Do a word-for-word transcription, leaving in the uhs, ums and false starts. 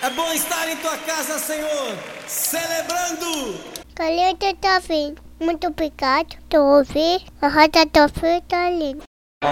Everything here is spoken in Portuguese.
É bom estar em tua casa, Senhor, celebrando. Calheta tá vindo. Muito obrigado. Tô ouvindo. A roda do filho tá linda.